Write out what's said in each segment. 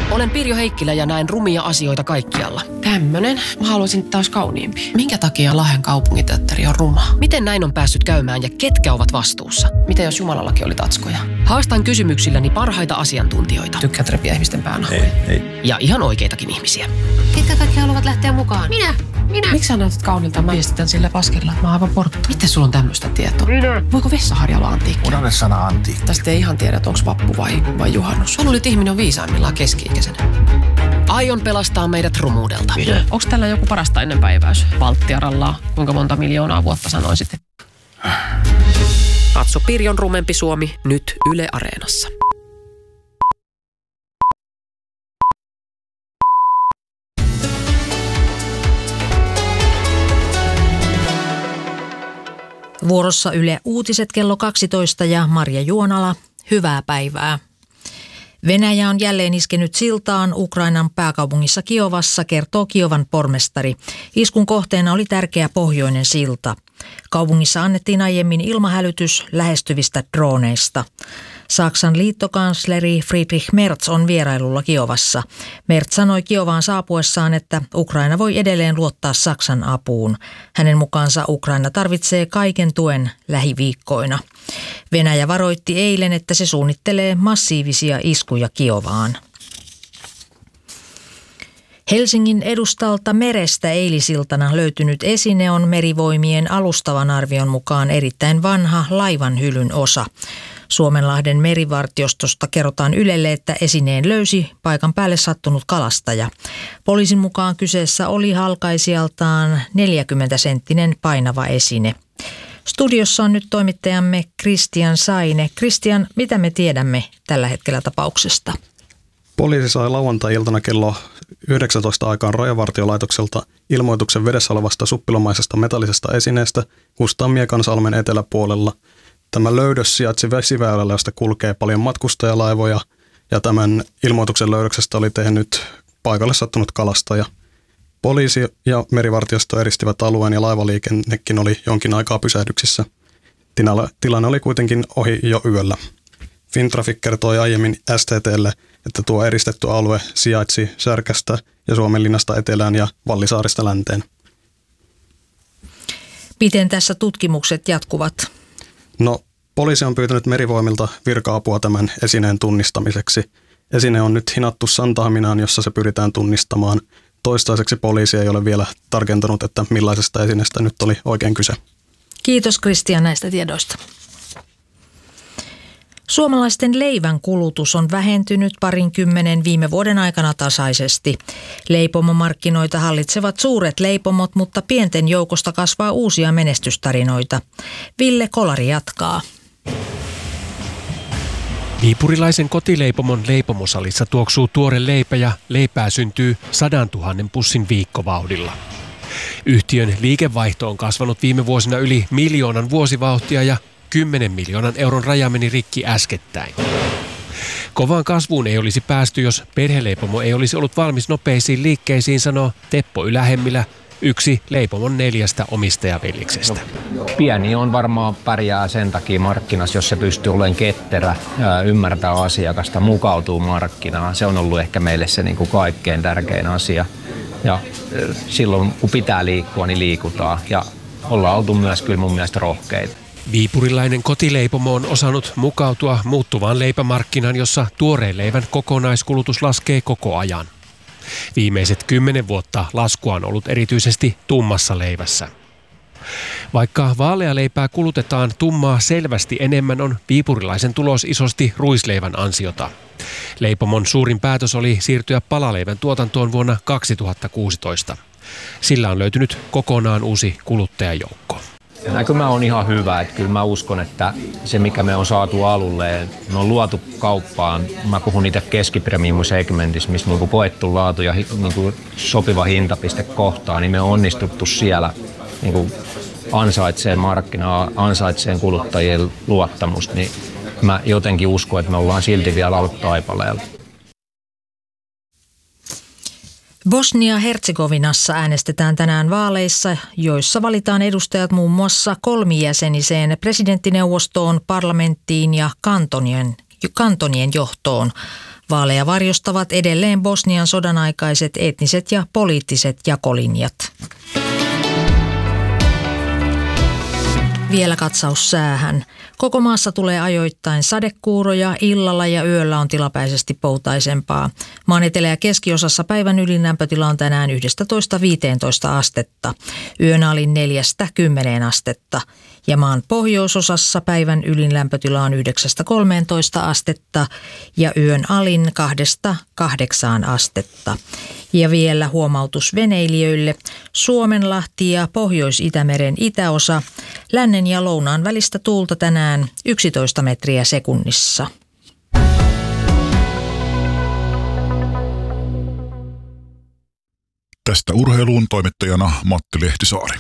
Olen Pirjo Heikkilä ja näen rumia asioita kaikkialla. Tämmönen. Mä haluaisin taas kauniimpi. Minkä takia Lahden kaupunginteatteri on ruma? Miten näin on päässyt käymään ja ketkä ovat vastuussa? Mitä jos Jumalallakin oli tatskoja? Haastan kysymyksilläni parhaita asiantuntijoita. Tykkään repiä ihmisten päänahoja. Ei. Ja ihan oikeitakin ihmisiä. Ketkä kaikki haluavat lähteä mukaan? Minä. Miksi sä näytät kaunilta? Mä viestitän sillä paskella, että mä oon aivan portta. Miten sulla on tämmöistä tietoa? Voiko vessaharja olla antiikki? Unohda sana antiikki. Tästä ei ihan tiedä, että onko vappu vai juhannus. Mä luulin, että ihminen on viisaimmillaan keski-ikäisenä. Aion pelastaa meidät rumuudelta. Onko tällä joku parasta ennen päiväys? Valttiarallaa. Kuinka monta miljoonaa vuotta sanoisit? Katso Pirjon rumempi Suomi nyt Yle Areenassa. Vuorossa Yle Uutiset kello 12 ja Marja Juonala. Hyvää päivää. Venäjä on jälleen iskenyt siltaan Ukrainan pääkaupungissa Kiovassa, kertoo Kiovan pormestari. Iskun kohteena oli tärkeä pohjoinen silta. Kaupungissa annettiin aiemmin ilmahälytys lähestyvistä droneista. Saksan liittokansleri Friedrich Merz on vierailulla Kiovassa. Merz sanoi Kiovaan saapuessaan, että Ukraina voi edelleen luottaa Saksan apuun. Hänen mukaansa Ukraina tarvitsee kaiken tuen lähiviikkoina. Venäjä varoitti eilen, että se suunnittelee massiivisia iskuja Kiovaan. Helsingin edustalta merestä eilisiltana löytynyt esine on Merivoimien alustavan arvion mukaan erittäin vanha laivanhylyn osa. Suomenlahden merivartiostosta kerrotaan Ylelle, että esineen löysi paikan päälle sattunut kalastaja. Poliisin mukaan kyseessä oli halkaisijaltaan 40-senttinen painava esine. Studiossa on nyt toimittajamme Kristian Saine. Kristian, mitä me tiedämme tällä hetkellä tapauksesta? Poliisi sai lauantai-iltana kello 19 aikaan Rajavartiolaitokselta ilmoituksen vedessä olevasta suppilomaisesta metallisesta esineestä Kustaan Miekansalmen eteläpuolella. Tämä löydös sijaitsi vesiväylällä, josta kulkee paljon matkustajalaivoja, ja tämän ilmoituksen löydöksestä oli tehnyt paikalle sattunut kalastaja. Poliisi ja merivartiosto eristivät alueen ja laivaliikennekin oli jonkin aikaa pysähdyksissä. Tilanne oli kuitenkin ohi jo yöllä. Fintraffic kertoi aiemmin STT:lle, että tuo eristetty alue sijaitsi Särkästä ja Suomenlinnasta etelään ja Vallisaarista länteen. Miten tässä tutkimukset jatkuvat? No, poliisi on pyytänyt Merivoimilta virka-apua tämän esineen tunnistamiseksi. Esine on nyt hinattu Santahaminaan, jossa se pyritään tunnistamaan. Toistaiseksi poliisi ei ole vielä tarkentanut, että millaisesta esineestä nyt oli oikein kyse. Kiitos Kristian näistä tiedoista. Suomalaisten leivän kulutus on vähentynyt 20 viime vuoden aikana tasaisesti. Leipomomarkkinoita hallitsevat suuret leipomot, mutta pienten joukosta kasvaa uusia menestystarinoita. Ville Kolari jatkaa. Viipurilaisen kotileipomon leipomosalissa tuoksuu tuore leipä ja leipää syntyy 100 000 pussin viikkovauhdilla. Yhtiön liikevaihto on kasvanut viime vuosina yli 1 miljoonan vuosivauhtia ja 10 miljoonan euron raja meni rikki äskettäin. Kovaan kasvuun ei olisi päästy, jos perheleipomo ei olisi ollut valmis nopeisiin liikkeisiin, sanoo Teppo Ylähemmilä, yksi leipomon 4 omistajaveljeksestä. Pieni on varmaan pärjää sen takia markkinassa, jos se pystyy olemaan ketterä, ymmärtää asiakasta, mukautuu markkinaan. Se on ollut ehkä meille se niin kuin kaikkein tärkein asia. Ja silloin kun pitää liikkua, niin liikutaan. Ja ollaan oltu myös kyllä mun mielestä rohkeita. Viipurilainen kotileipomo on osannut mukautua muuttuvaan leipämarkkinaan, jossa tuoreen leivän kokonaiskulutus laskee koko ajan. Viimeiset 10 vuotta laskua on ollut erityisesti tummassa leivässä. Vaikka vaalealeipää kulutetaan tummaa selvästi enemmän, on viipurilaisen tulos isosti ruisleivän ansiota. Leipomon suurin päätös oli siirtyä palaleivän tuotantoon vuonna 2016. Sillä on löytynyt kokonaan uusi kuluttajajoukko. Näkymä on ihan hyvä, että kyllä mä uskon, että se mikä me on saatu alulle, me on luotu kauppaan, mä puhun niitä keskipremium-segmentissä, missä niin koettu laatu ja niin sopiva hintapiste kohtaa, niin me on onnistuttu siellä niin ansaitseen markkinaa, ansaitseen kuluttajien luottamusta, niin mä jotenkin uskon, että me ollaan silti vielä alkutaipaleella. Bosnia-Herzegovinassa äänestetään tänään vaaleissa, joissa valitaan edustajat muun muassa 3-jäseniseen presidenttineuvostoon, parlamenttiin ja kantonien johtoon. Vaaleja varjostavat edelleen Bosnian sodan aikaiset etniset ja poliittiset jakolinjat. Vielä katsaus säähän. Koko maassa tulee ajoittain sadekuuroja, illalla ja yöllä on tilapäisesti poutaisempaa. Maan etelä- ja keskiosassa päivän ylinlämpötila on tänään 11–15 astetta, yön alin 4–10 astetta. Ja maan pohjoisosassa päivän ylinlämpötila on 9–13 astetta ja yön alin 2–8 astetta. Ja vielä huomautus veneilijöille. Suomenlahti ja Pohjois-Itämeren itäosa. Lännen ja lounaan välistä tuulta tänään 11 metriä sekunnissa. Tästä urheiluun toimittajana Matti Lehtisaari.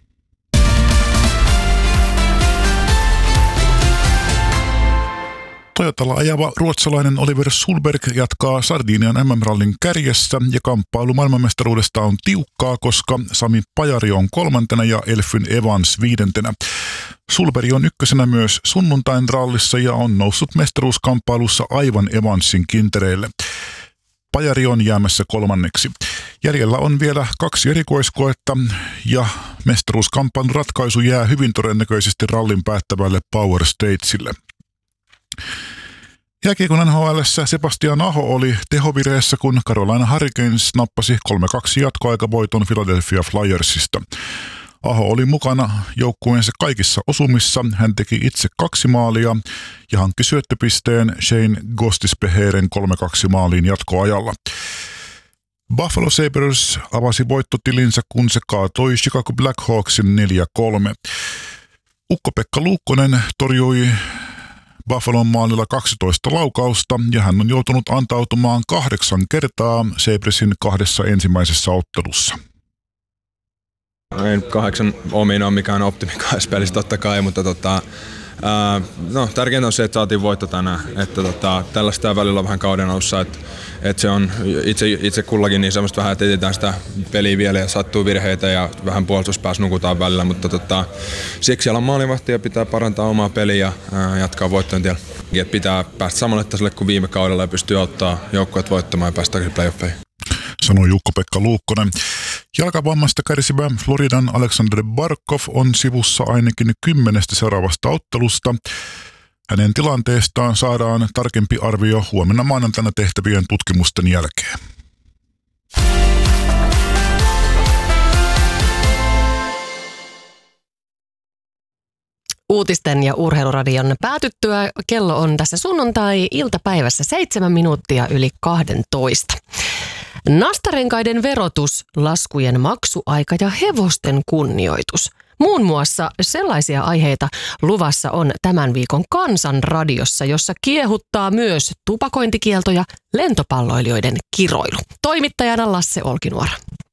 Toyotalla ajava ruotsalainen Oliver Solberg jatkaa Sardinian MM-rallin kärjessä ja kamppailu maailmanmestaruudesta on tiukkaa, koska Sami Pajari on 3. ja Elfyn Evans 5. Solberg on 1. myös sunnuntain rallissa ja on noussut mestaruuskamppailussa aivan Evansin kintereille. Pajari on jäämässä 3. Jäljellä on vielä 2 erikoiskoetta ja mestaruuskamppailun ratkaisu jää hyvin todennäköisesti rallin päättävälle Power Statesille. Jääkiekon NHL:ssä Sebastian Aho oli tehovireessä, kun Carolina Hurricanes nappasi 3-2 jatkoaikavoiton Philadelphia Flyersista. Aho oli mukana joukkueensa kaikissa osumissa. Hän teki itse 2 maalia ja hankki syöttöpisteen Shane Gostisbeheeren 3-2 maaliin jatkoajalla. Buffalo Sabres avasi voittotilinsä, kun se kaatoi Chicago Blackhawksin 4-3. Ukko-Pekka Luukkonen torjui Buffalon maalilla 12 laukausta ja hän on joutunut antautumaan 8 kertaa Sabresin 2 ensimmäisessä ottelussa. Ei 8 omiin ole mikään optimi 2 pelissä totta kai, mutta tärkeintä on se, että saatiin voitto tänään. Että tällaista välillä on vähän kauden alussa, että se on itse kullakin niin semmoista vähän, että etsitään sitä peliä vielä ja sattuu virheitä ja vähän puolustuspäässä nukutaan välillä, mutta siksi siellä on maalivahti ja pitää parantaa omaa peliä ja jatkaa voittojen tiellä. Et pitää päästä samalle tasolle kuin viime kaudella ja pystyy ottaa joukkueet voittamaan ja päästä playoffeihin. Sanoi Jukko-Pekka Luukkonen. Jalkavammasta kärsivä Floridan Alexander Barkov on sivussa ainakin 10 seuraavasta ottelusta. Hänen tilanteestaan saadaan tarkempi arvio huomenna maanantaina tehtävien tutkimusten jälkeen. Uutisten ja urheiluradion päätyttyä kello on tässä sunnuntai-iltapäivässä 7 minuuttia yli 12. Nastarenkaiden verotus, laskujen maksuaika ja hevosten kunnioitus. Muun muassa sellaisia aiheita luvassa on tämän viikon Kansanradiossa, jossa kiehuttaa myös tupakointikielto ja lentopalloilijoiden kiroilu. Toimittajana Lasse Olkinuora.